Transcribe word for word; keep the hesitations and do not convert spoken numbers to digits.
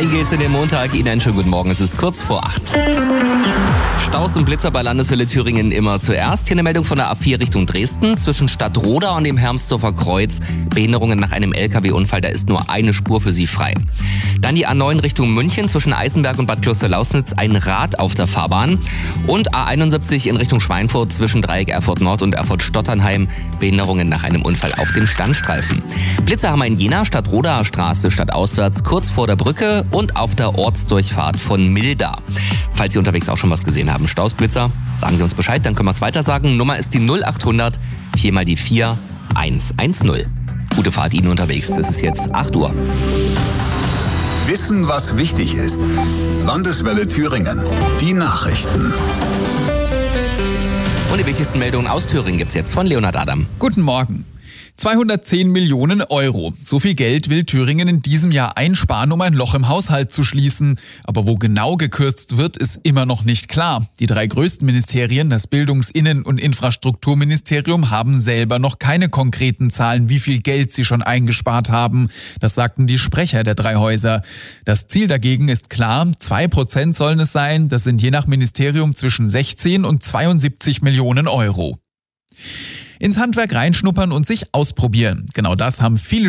Rein geht's in den Montag. Ihnen einen schönen guten Morgen. Es ist kurz vor acht. Staus und Blitzer bei Landeshölle Thüringen immer zuerst. Hier eine Meldung von der A vier Richtung Dresden. Zwischen Stadtroda und dem Hermsdorfer Kreuz. Behinderungen nach einem L K W-Unfall. Da ist nur eine Spur für Sie frei. Dann die A neun Richtung München. Zwischen Eisenberg und Bad Klosterlausnitz ein Rad auf der Fahrbahn. Und A einundsiebzig in Richtung Schweinfurt zwischen Dreieck Erfurt Nord und Erfurt Stotternheim. Behinderungen nach einem Unfall auf dem Standstreifen. Blitzer haben wir in Jena, Stadtrodaer Straße stadtauswärts, kurz vor der Brücke und auf der Ortsdurchfahrt von Milda. Falls Sie unterwegs auch schon was gesehen haben, Stausblitzer, sagen Sie uns Bescheid, dann können wir es weiter sagen. Nummer ist die null achthundert, vier mal die vier, eins eins null. Gute Fahrt Ihnen unterwegs, es ist jetzt acht Uhr. Wissen, was wichtig ist. Landeswelle Thüringen. Die Nachrichten. Und die wichtigsten Meldungen aus Thüringen gibt's jetzt von Leonhard Adam. Guten Morgen. zweihundertzehn Millionen Euro. So viel Geld will Thüringen in diesem Jahr einsparen, um ein Loch im Haushalt zu schließen. Aber wo genau gekürzt wird, ist immer noch nicht klar. Die drei größten Ministerien, das Bildungs-, Innen- und Infrastrukturministerium, haben selber noch keine konkreten Zahlen, wie viel Geld sie schon eingespart haben. Das sagten die Sprecher der drei Häuser. Das Ziel dagegen ist klar, zwei Prozent sollen es sein. Das sind je nach Ministerium zwischen sechzehn und zweiundsiebzig Millionen Euro. Ins Handwerk reinschnuppern und sich ausprobieren. Genau das haben viele